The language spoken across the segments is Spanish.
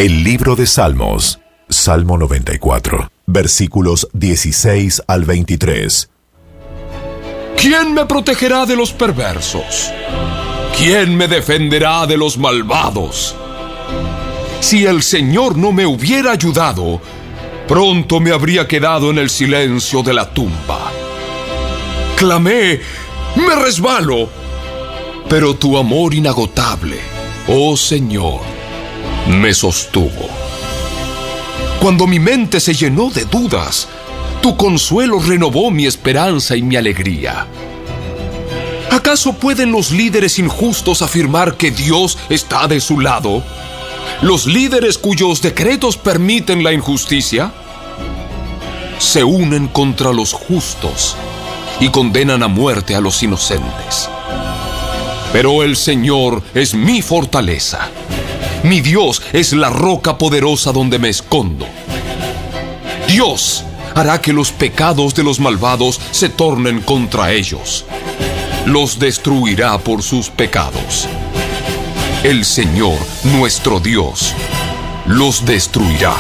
El libro de Salmos, Salmo 94, versículos 16 al 23. ¿Quién me protegerá de los perversos? ¿Quién me defenderá de los malvados? Si el Señor no me hubiera ayudado, pronto me habría quedado en el silencio de la tumba. Clamé, me resbalo, pero tu amor inagotable, oh Señor, me sostuvo. Cuando mi mente se llenó de dudas, tu consuelo renovó mi esperanza y mi alegría. ¿Acaso pueden los líderes injustos afirmar que Dios está de su lado? ¿Los líderes cuyos decretos permiten la injusticia? Se unen contra los justos y condenan a muerte a los inocentes. Pero el Señor es mi fortaleza. Mi Dios es la roca poderosa donde me escondo. Dios hará que los pecados de los malvados se tornen contra ellos. Los destruirá por sus pecados. El Señor, nuestro Dios, los destruirá.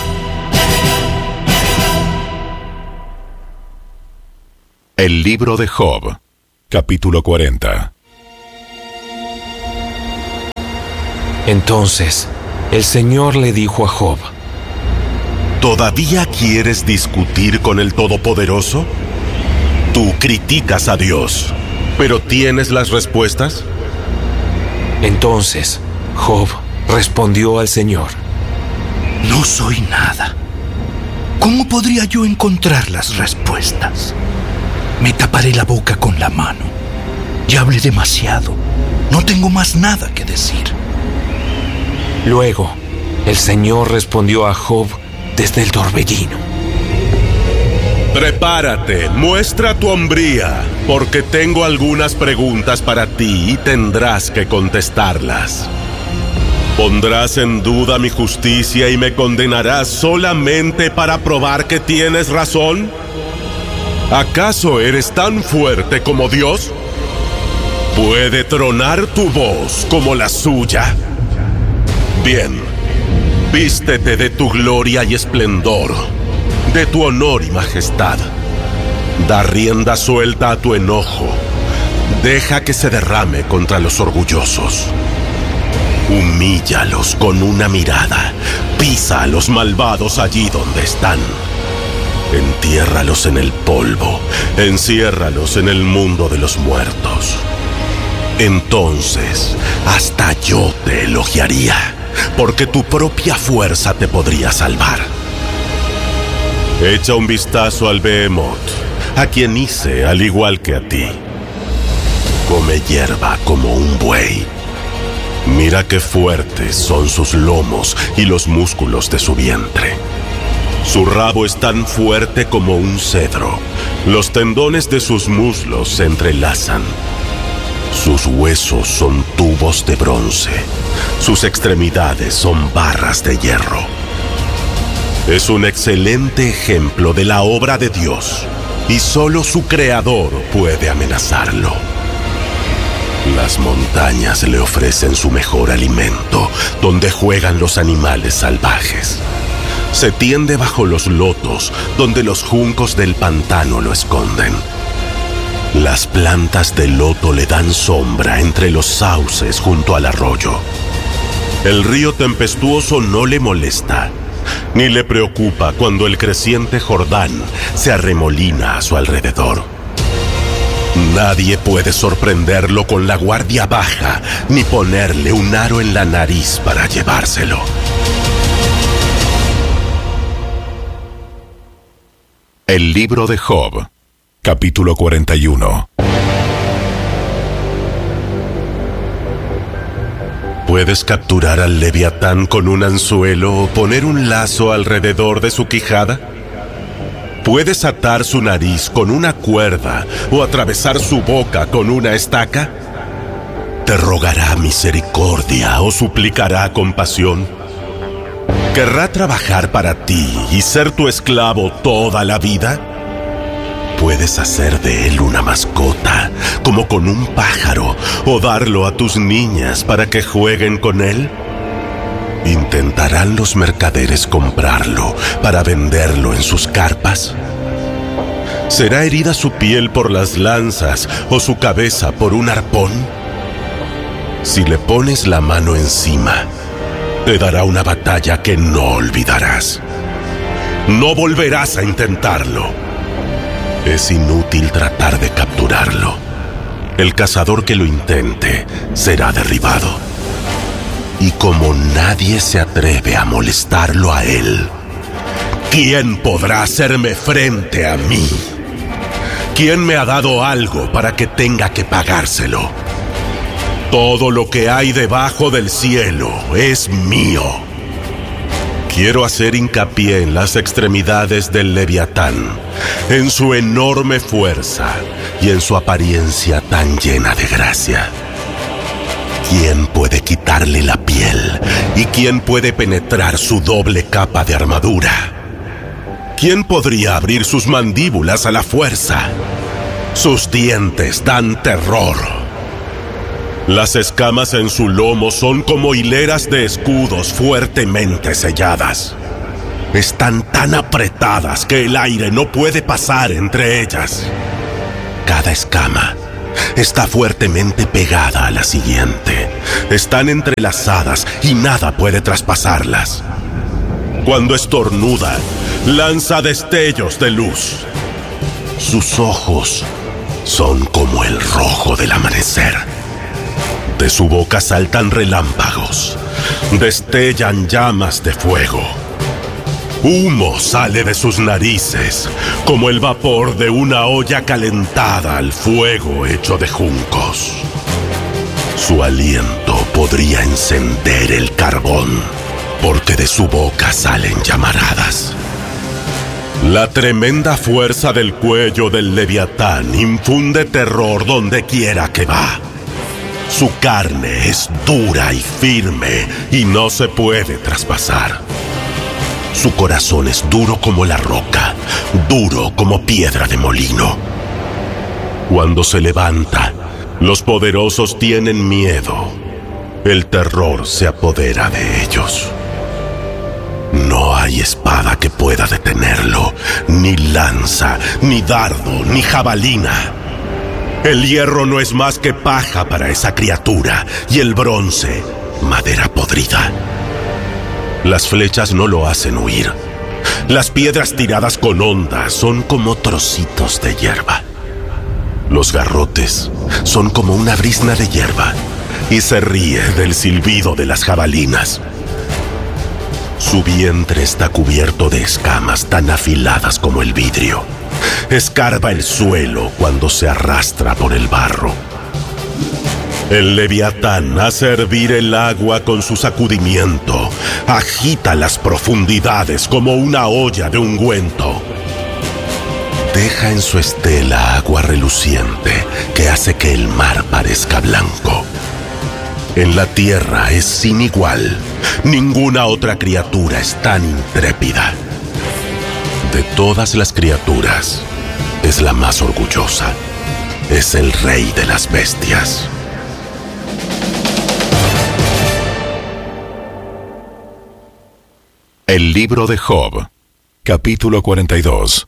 El libro de Job, capítulo 40. Entonces, el Señor le dijo a Job: ¿Todavía quieres discutir con el Todopoderoso? Tú criticas a Dios, ¿pero tienes las respuestas? Entonces, Job respondió al Señor: No soy nada. ¿Cómo podría yo encontrar las respuestas? Me taparé la boca con la mano. Ya hablé demasiado. No tengo más nada que decir. Luego, el Señor respondió a Job desde el torbellino: Prepárate, muestra tu hombría, porque tengo algunas preguntas para ti y tendrás que contestarlas. ¿Pondrás en duda mi justicia y me condenarás solamente para probar que tienes razón? ¿Acaso eres tan fuerte como Dios? ¿Puede tronar tu voz como la suya? Bien, vístete de tu gloria y esplendor, de tu honor y majestad. Da rienda suelta a tu enojo. Deja que se derrame contra los orgullosos. Humíllalos con una mirada. Pisa a los malvados allí donde están. Entiérralos en el polvo. Enciérralos en el mundo de los muertos. Entonces, hasta yo te elogiaría, porque tu propia fuerza te podría salvar. Echa un vistazo al Behemoth, a quien hice al igual que a ti. Come hierba como un buey. Mira qué fuertes son sus lomos y los músculos de su vientre. Su rabo es tan fuerte como un cedro. Los tendones de sus muslos se entrelazan. Sus huesos son tubos de bronce. Sus extremidades son barras de hierro. Es un excelente ejemplo de la obra de Dios, y solo su creador puede amenazarlo. Las montañas le ofrecen su mejor alimento, donde juegan los animales salvajes. Se tiende bajo los lotos, donde los juncos del pantano lo esconden. Las plantas de loto le dan sombra entre los sauces junto al arroyo. El río tempestuoso no le molesta, ni le preocupa cuando el creciente Jordán se arremolina a su alrededor. Nadie puede sorprenderlo con la guardia baja, ni ponerle un aro en la nariz para llevárselo. El libro de Job, capítulo 41. ¿Puedes capturar al Leviatán con un anzuelo o poner un lazo alrededor de su quijada? ¿Puedes atar su nariz con una cuerda o atravesar su boca con una estaca? ¿Te rogará misericordia o suplicará compasión? ¿Querrá trabajar para ti y ser tu esclavo toda la vida? Puedes hacer de él una mascota, como con un pájaro, o darlo a tus niñas para que jueguen con él. ¿Intentarán los mercaderes comprarlo para venderlo en sus carpas? ¿Será herida su piel por las lanzas o su cabeza por un arpón? Si le pones la mano encima, te dará una batalla que no olvidarás. No volverás a intentarlo. Es inútil tratar de capturarlo. El cazador que lo intente será derribado. Y como nadie se atreve a molestarlo a él, ¿quién podrá hacerme frente a mí? ¿Quién me ha dado algo para que tenga que pagárselo? Todo lo que hay debajo del cielo es mío. Quiero hacer hincapié en las extremidades del Leviatán, en su enorme fuerza y en su apariencia tan llena de gracia. ¿Quién puede quitarle la piel? ¿Y quién puede penetrar su doble capa de armadura? ¿Quién podría abrir sus mandíbulas a la fuerza? Sus dientes dan terror. Las escamas en su lomo son como hileras de escudos fuertemente selladas. Están tan apretadas que el aire no puede pasar entre ellas. Cada escama está fuertemente pegada a la siguiente. Están entrelazadas y nada puede traspasarlas. Cuando estornuda, lanza destellos de luz. Sus ojos son como el rojo del amanecer. De su boca saltan relámpagos, destellan llamas de fuego. Humo sale de sus narices, como el vapor de una olla calentada al fuego hecho de juncos. Su aliento podría encender el carbón, porque de su boca salen llamaradas. La tremenda fuerza del cuello del Leviatán infunde terror donde quiera que va. Su carne es dura y firme y no se puede traspasar. Su corazón es duro como la roca, duro como piedra de molino. Cuando se levanta, los poderosos tienen miedo. El terror se apodera de ellos. No hay espada que pueda detenerlo, ni lanza, ni dardo, ni jabalina. El hierro no es más que paja para esa criatura, y el bronce, madera podrida. Las flechas no lo hacen huir. Las piedras tiradas con honda son como trocitos de hierba. Los garrotes son como una brizna de hierba, y se ríe del silbido de las jabalinas. Su vientre está cubierto de escamas tan afiladas como el vidrio. Escarba el suelo cuando se arrastra por el barro. El Leviatán hace hervir el agua con su sacudimiento. Agita las profundidades como una olla de ungüento. Deja en su estela agua reluciente que hace que el mar parezca blanco. En la tierra es sin igual. Ninguna otra criatura es tan intrépida. De todas las criaturas, es la más orgullosa. Es el rey de las bestias. El libro de Job, capítulo 42.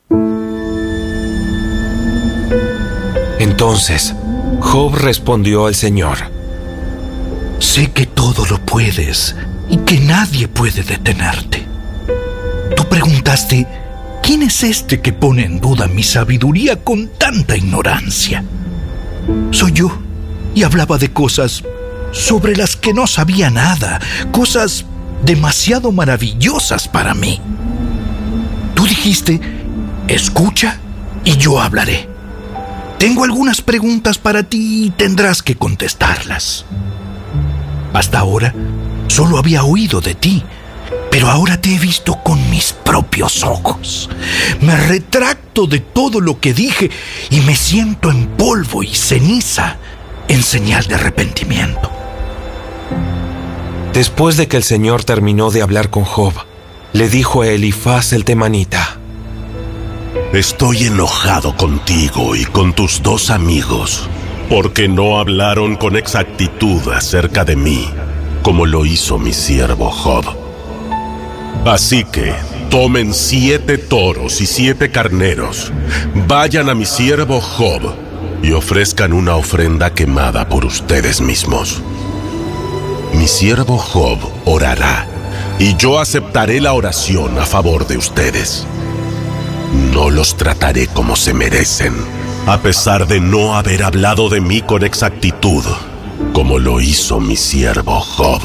Entonces, Job respondió al Señor: Sé que todo lo puedes y que nadie puede detenerte. Tú preguntaste, ¿quién es este que pone en duda mi sabiduría con tanta ignorancia? Soy yo, y hablaba de cosas sobre las que no sabía nada, cosas demasiado maravillosas para mí. Tú dijiste, escucha y yo hablaré. Tengo algunas preguntas para ti y tendrás que contestarlas. Hasta ahora solo había oído de ti, pero ahora te he visto con mis propios ojos. Me retracto de todo lo que dije y me siento en polvo y ceniza en señal de arrepentimiento. Después de que el Señor terminó de hablar con Job, le dijo a Elifaz el temanita: Estoy enojado contigo y con tus dos amigos, porque no hablaron con exactitud acerca de mí, como lo hizo mi siervo Job. Así que tomen 7 toros y 7 carneros, vayan a mi siervo Job y ofrezcan una ofrenda quemada por ustedes mismos. Mi siervo Job orará, y yo aceptaré la oración a favor de ustedes. No los trataré como se merecen, a pesar de no haber hablado de mí con exactitud, como lo hizo mi siervo Job.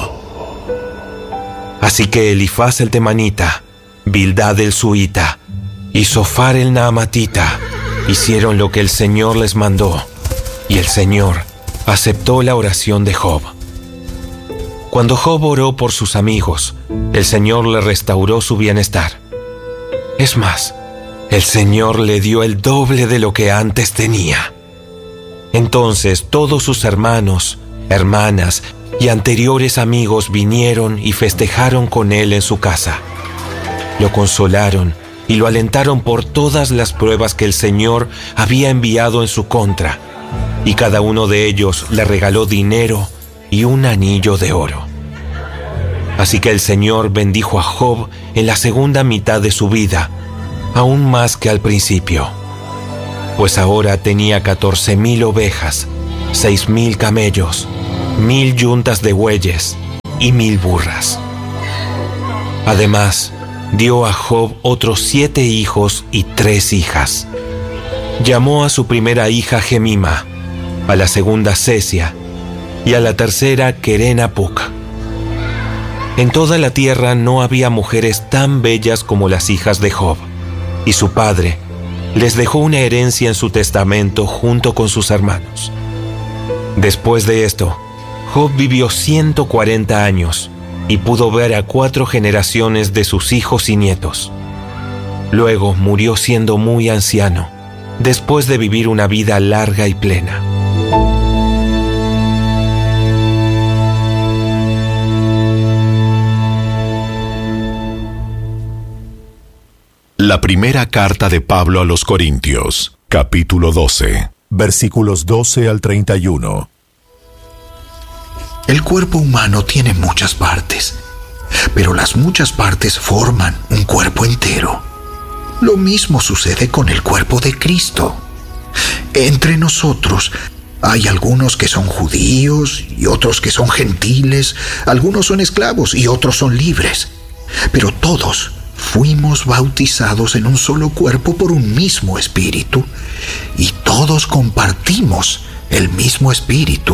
Así que Elifaz el temanita, Bildad el suita y Zofar el naamatita hicieron lo que el Señor les mandó, y el Señor aceptó la oración de Job. Cuando Job oró por sus amigos, el Señor le restauró su bienestar. Es más, el Señor le dio el doble de lo que antes tenía. Entonces todos sus hermanos, hermanas y anteriores amigos vinieron y festejaron con él en su casa. Lo consolaron y lo alentaron por todas las pruebas que el Señor había enviado en su contra, y cada uno de ellos le regaló dinero y un anillo de oro. Así que el Señor bendijo a Job en la segunda mitad de su vida, aún más que al principio, pues ahora tenía 14,000 ovejas, 6,000 camellos, 1,000 yuntas de bueyes y 1,000 burras. Además, dio a Job otros 7 hijos y 3 hijas. Llamó a su primera hija Gemima, a la segunda Cesia y a la tercera Queren-Apuk. En toda la tierra no había mujeres tan bellas como las hijas de Job, y su padre les dejó una herencia en su testamento junto con sus hermanos. Después de esto, Job vivió 140 años y pudo ver a 4 generaciones de sus hijos y nietos. Luego murió siendo muy anciano, después de vivir una vida larga y plena. La primera carta de Pablo a los Corintios, capítulo 12, versículos 12 al 31. El cuerpo humano tiene muchas partes, pero las muchas partes forman un cuerpo entero. Lo mismo sucede con el cuerpo de Cristo. Entre nosotros hay algunos que son judíos y otros que son gentiles, algunos son esclavos y otros son libres, pero todos fuimos bautizados en un solo cuerpo por un mismo espíritu, y todos compartimos el mismo espíritu.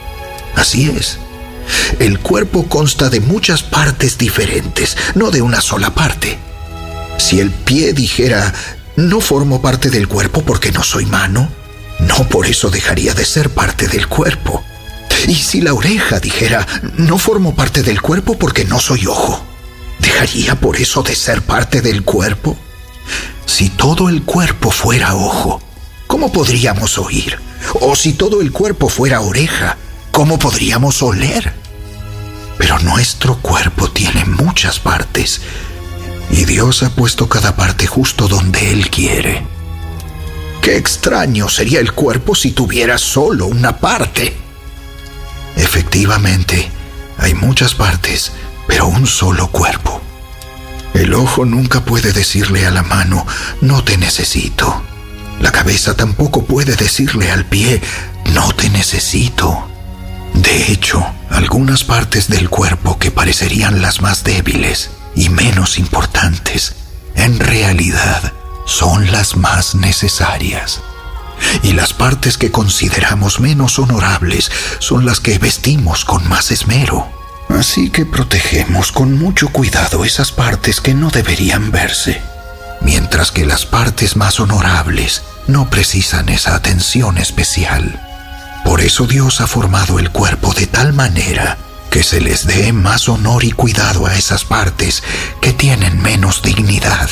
Así es. El cuerpo consta de muchas partes diferentes, no de una sola parte. Si el pie dijera, no formo parte del cuerpo porque no soy mano, no por eso dejaría de ser parte del cuerpo. Y si la oreja dijera, no formo parte del cuerpo porque no soy ojo, ¿dejaría por eso de ser parte del cuerpo? Si todo el cuerpo fuera ojo, ¿cómo podríamos oír? O si todo el cuerpo fuera oreja, ¿cómo podríamos oler? Pero nuestro cuerpo tiene muchas partes, y Dios ha puesto cada parte justo donde Él quiere. ¡Qué extraño sería el cuerpo si tuviera solo una parte! Efectivamente, hay muchas partes, pero un solo cuerpo. El ojo nunca puede decirle a la mano, no te necesito. La cabeza tampoco puede decirle al pie, no te necesito. De hecho, algunas partes del cuerpo que parecerían las más débiles y menos importantes, en realidad son las más necesarias. Y las partes que consideramos menos honorables son las que vestimos con más esmero. Así que protegemos con mucho cuidado esas partes que no deberían verse, mientras que las partes más honorables no precisan esa atención especial. Por eso Dios ha formado el cuerpo de tal manera que se les dé más honor y cuidado a esas partes que tienen menos dignidad.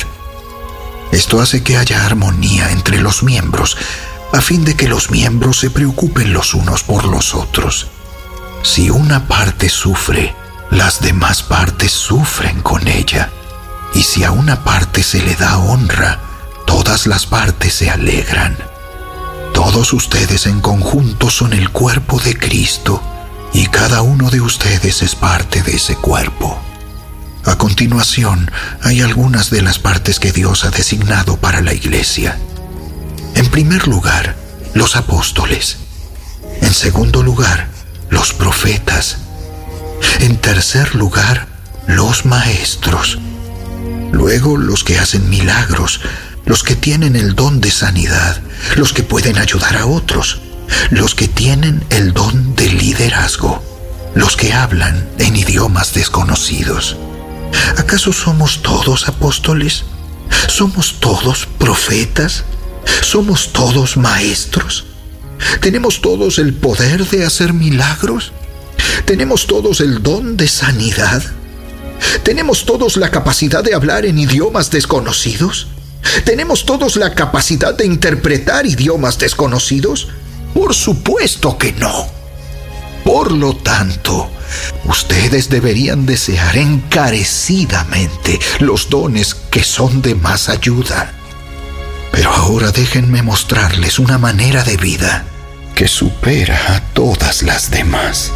Esto hace que haya armonía entre los miembros, a fin de que los miembros se preocupen los unos por los otros. Si una parte sufre, las demás partes sufren con ella. Y si a una parte se le da honra, todas las partes se alegran. Todos ustedes en conjunto son el cuerpo de Cristo, y cada uno de ustedes es parte de ese cuerpo. A continuación, hay algunas de las partes que Dios ha designado para la iglesia. En primer lugar, los apóstoles. En segundo lugar, los profetas. En tercer lugar, los maestros. Luego, los que hacen milagros, los que tienen el don de sanidad, los que pueden ayudar a otros, los que tienen el don de liderazgo, los que hablan en idiomas desconocidos. ¿Acaso somos todos apóstoles? ¿Somos todos profetas? ¿Somos todos maestros? ¿Tenemos todos el poder de hacer milagros? ¿Tenemos todos el don de sanidad? ¿Tenemos todos la capacidad de hablar en idiomas desconocidos? ¿Tenemos todos la capacidad de interpretar idiomas desconocidos? Por supuesto que no. Por lo tanto, ustedes deberían desear encarecidamente los dones que son de más ayuda. Pero ahora déjenme mostrarles una manera de vida que supera a todas las demás.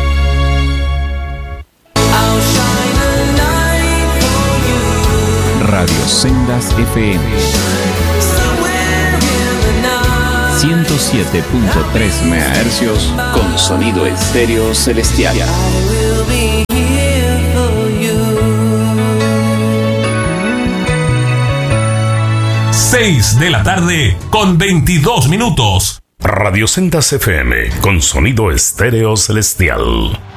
Radio Sendas FM 107.3 MHz con sonido estéreo celestial. 6 de la tarde con 22 minutos. Radio Sendas FM con sonido estéreo celestial.